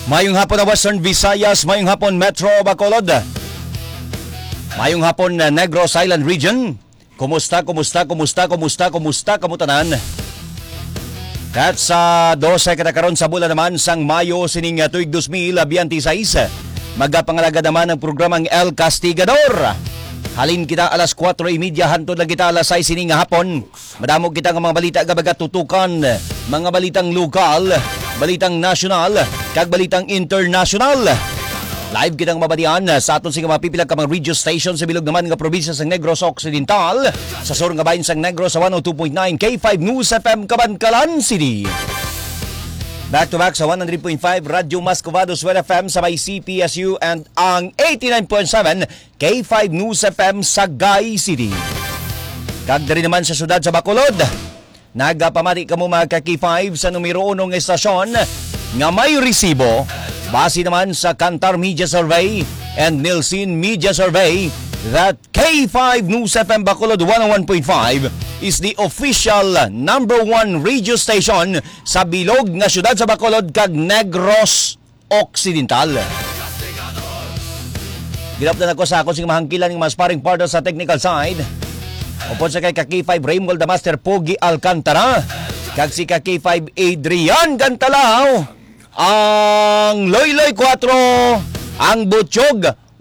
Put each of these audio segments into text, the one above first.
Mayong hapon na Western Visayas, mayong hapon Metro Bacolod, mayong hapon na Negros Island Region. Kumusta kamutanan? At sa 12 katakaron sa bulan naman sang Mayo sining tuig 2026, magapangalaga naman ang programang El Castigador. Halin kita alas 4:30 hantod lang kita alas 6 sining hapon. Madamo kita ng mga balita gabaga tutukan, mga balitang lokal, balitang nasyonal, kag balitang international. Live kitang mabadian sa aton sing mapipilag ka mga radio station sa bilog naman nga probinsya sang Negros Occidental, sa sur nga bahin sang Negros sa 102.9 K5 News FM Cabancalan City. Back to back sa 100.5 Radyo Mascovado Suel FM sa may CPSU and ang 89.7 K5 News FM sa Sagay City. Kag diri naman sa syudad sa Bacolod, nagapamati kamo mga K5 sa numero 1 nga estasyon nga may resibo base naman sa Kantar Media Survey and Nielsen Media Survey that K5 News FM Bacolod 101.5 is the official number 1 radio station sa bilog nga syudad sa Bacolod kag Negros Occidental. Ginapdan ako sa akong sing mahangkilan ng mas paring partner sa technical side. Upon sa kay K5 Raymond the Master Pogi Alcantara kag si K5 Adrian Gantalao, ang Loyloy 4, ang Butchog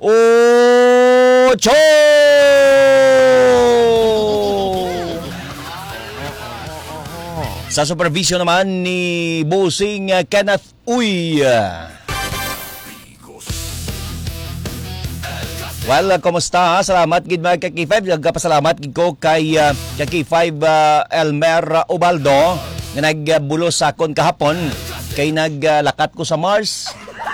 8. Sa supervision naman ni Bossing Kenneth Uy. Well, kumusta? Salamat gid mga K5. Nagpasalamat gid ko kay K5 Elmer Ubaldo nga nagbulos sa akon kahapon kay naglakat ko sa Mars.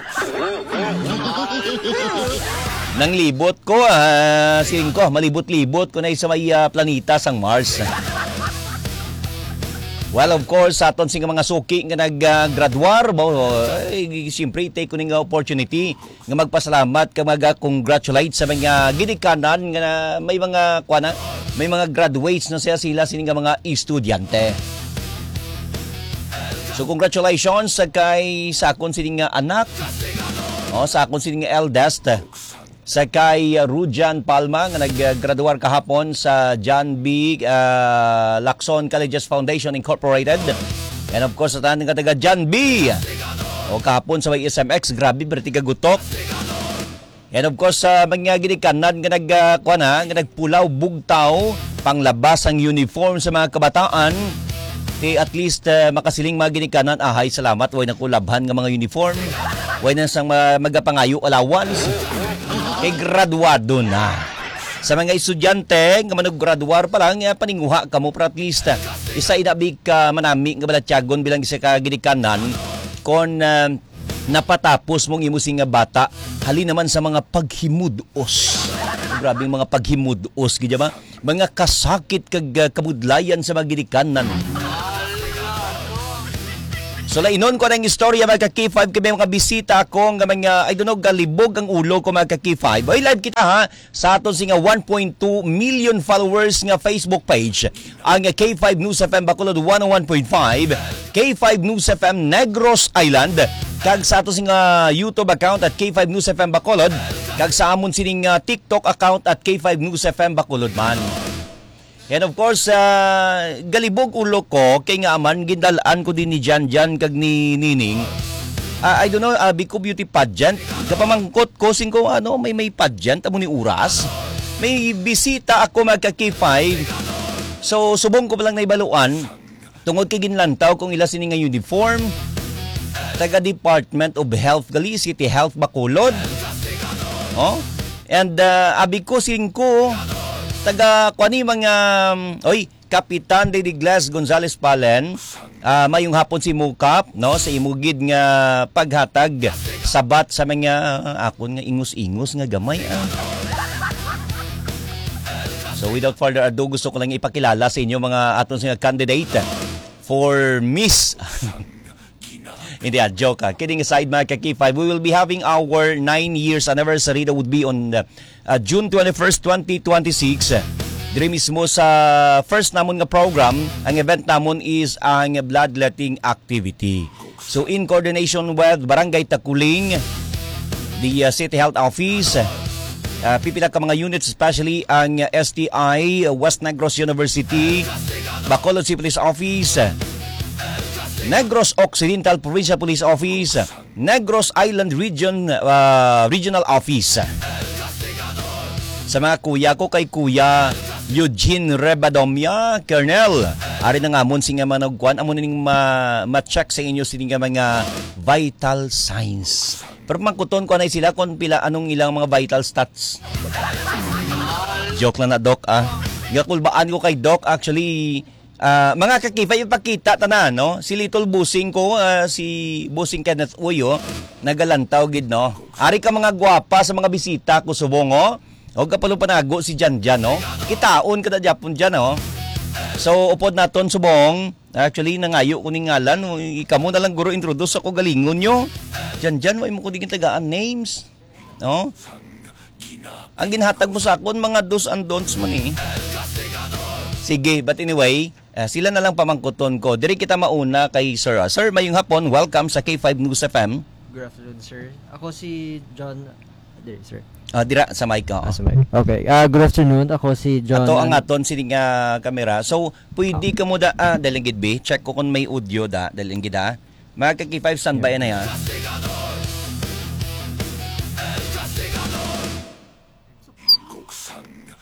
Nang libot ko, siling ko, malibot-libot ko na sa may planeta sang Mars. Well, of course, sa aton sing mga suki nga nag-graduar, siyempre, take ko ng opportunity nga magpasalamat, nga mag-congratulate sa mga ginikanan nga may mga may mga graduates na sila sining mga estudyante. So congratulations sa akon sining anak, sa akon sining eldest, sa kay Rujan Palma nga nag-graduar kahapon sa John B. Lacson Colleges Foundation Incorporated. And of course, sa tanan nga taga John B. Kahapon sa may SMX, grabe, berti ka gutok. And of course, sa mga ginikanan nga nagpulaw bugtaw, panglabas ang uniform sa mga kabataan, at least makasiling mga ginikanan, ahay, salamat, way na kulabhan nga mga uniform, way na sang magapangayo allowance, kay graduado na. Sa mga estudyante nga manag-graduar pa lang, paninguha ka mo, para at least isa inabig ka manami nga balatyagon bilang isa ka ginikanan kung napatapos mong imusing nga bata, halin naman sa mga paghimudos. Grabe mga paghimudos, gidya ba? Mga kasakit kag kamudlayan sa mga ginikanan. So lainon ko ng istorya mga K5 kay mga bisita ako nga mga galibog ang ulo ko mga K5. Oy, live kita ha sa aton singa 1.2 million followers nga Facebook page. Ang K5 News FM Bacolod 101.5, K5 News FM Negros Island, kag sa aton singa YouTube account at K5 News FM Bacolod, kag sa amon sining TikTok account at K5 News FM Bacolod man. And of course, galibog ulo ko, kay nga aman, gindalaan ko din ni Jan kag ni Nining. I don't know, Biko Beauty Pageant. Kapamangkot ko, singko, may pageant, amo ni Uras. May bisita ako mga K5. So, subong ko palang naibaluan, tungod kay ginlantaw kung ila sining nga uniform, taga Department of Health, Gali, City Health Bacolod. And Biko, singko, taga kuani mga Kapitan de Glass Gonzales Palen, mayong hapon si Mukap sa imugid nga paghatag sabat sa mga akon nga ingos-ingos nga gamay. So without further ado, gusto ko lang ipakilala sa inyo mga aton nga candidate for Miss Hindi, joke. Kidding aside mga K5, we will be having our 9 years anniversary that would be on June 21st, 2026. Dire mismo sa first namon nga program, ang event namon is ang bloodletting activity. So in coordination with Barangay Takuling, the City Health Office, pipila ka mga units, especially ang STI, West Negros University, Bacolod City Police Office, Negros Occidental Provincial Police Office, Negros Island Regional Office. Sa mga kuya ko, kay Kuya Eugene Rebadomia, Colonel, ari na nga mon singa managkuan amo ning ma-check sa inyo sining mga vital signs. Pero mangkuton ko na sila kung pila anong ilang mga vital stats. Joke lang na, Doc, Gakulbaan ko kay Doc, actually, mga kakipay ipakita tanan, no? Si Little Busing ko, si Busing Kenneth Uyo, nagalantaw gid, no? Ari ka mga gwapa sa mga bisita ko subong, o kapalo panago si Jan, no? Kitaon ka na Japon dyan, no? So, upod naton subong, actually, nangayo ko ni ngalan, ikamo na lang guro introduce ako galingon nyo. Jan, way mo ko digin tagaan names, no? Ang ginhatag mo sa akon, mga do's and don'ts man eh. Sige, but anyway, sila na lang pamangkuton ko. Diri kita mauna kay Sir. Sir, mayong hapon, welcome sa K5 News FM. Good afternoon, sir. Ako si John. Diri, sir. Dira sa mic ka. Sa mic. Okay. Good afternoon. Ako si John. Ato ang aton sining kamera. So, pwede ka mo da dalingid be. Check ko kung may audio da dalingid da. Mga K5 standby na yan.